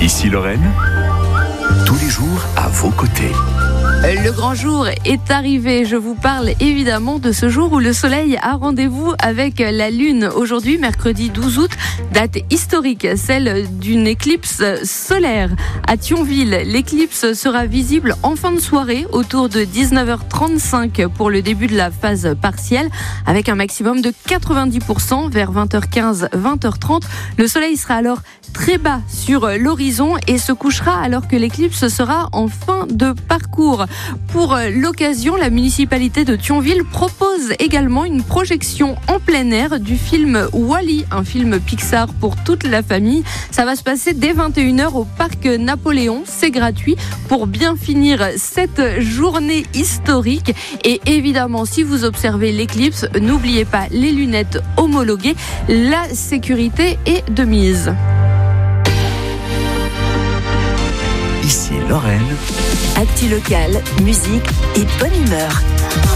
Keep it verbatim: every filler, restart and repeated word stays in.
Ici Lorraine, tous les jours à vos côtés. Le grand jour est arrivé. Je vous parle évidemment de ce jour où le soleil a rendez-vous avec la lune. Aujourd'hui, mercredi douze août, date historique, celle d'une éclipse solaire à Thionville. L'éclipse sera visible en fin de soirée autour de dix-neuf heures trente-cinq pour le début de la phase partielle avec un maximum de quatre-vingt-dix pour cent vers vingt heures quinze, vingt heures trente. Le soleil sera alors très bas sur l'horizon et se couchera alors que l'éclipse sera en fin de parcours. Pour l'occasion, la municipalité de Thionville propose également une projection en plein air du film Wall-E, un film Pixar pour toute la famille. Ça va se passer dès vingt et une heures au parc Napoléon. C'est gratuit pour bien finir cette journée historique. Et évidemment, si vous observez l'éclipse, n'oubliez pas les lunettes homologuées. La sécurité est de mise. Ici Lorraine. Actu locale, musique et bonne humeur.